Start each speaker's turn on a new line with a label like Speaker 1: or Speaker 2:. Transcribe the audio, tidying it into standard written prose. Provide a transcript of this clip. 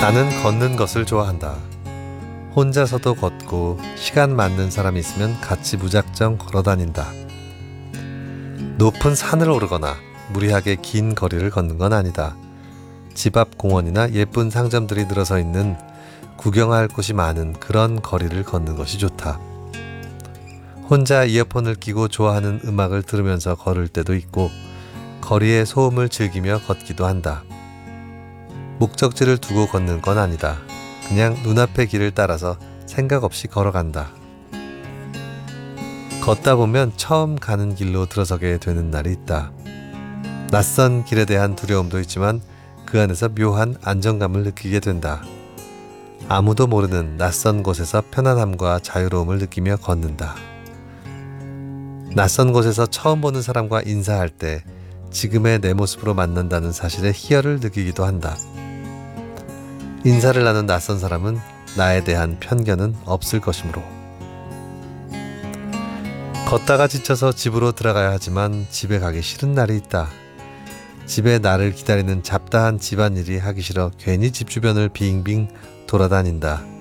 Speaker 1: 나는 걷는 것을 좋아한다. 혼자서도 걷고 시간 맞는 사람이 있으면 같이 무작정 걸어 다닌다. 높은 산을 오르거나 무리하게 긴 거리를 걷는 건 아니다. 집 앞 공원이나 예쁜 상점들이 늘어서 있는 구경할 곳이 많은 그런 거리를 걷는 것이 좋다. 혼자 이어폰을 끼고 좋아하는 음악을 들으면서 걸을 때도 있고 거리의 소음을 즐기며 걷기도 한다. 목적지를 두고 걷는 건 아니다. 그냥 눈앞의 길을 따라서 생각 없이 걸어간다. 걷다 보면 처음 가는 길로 들어서게 되는 날이 있다. 낯선 길에 대한 두려움도 있지만 그 안에서 묘한 안정감을 느끼게 된다. 아무도 모르는 낯선 곳에서 편안함과 자유로움을 느끼며 걷는다. 낯선 곳에서 처음 보는 사람과 인사할 때 지금의 내 모습으로 만난다는 사실에 희열을 느끼기도 한다. 인사를 나눈 낯선 사람은 나에 대한 편견은 없을 것이므로. 걷다가 지쳐서 집으로 들어가야 하지만 집에 가기 싫은 날이 있다. 집에 나를 기다리는 잡다한 집안일이 하기 싫어 괜히 집 주변을 빙빙 돌아다닌다.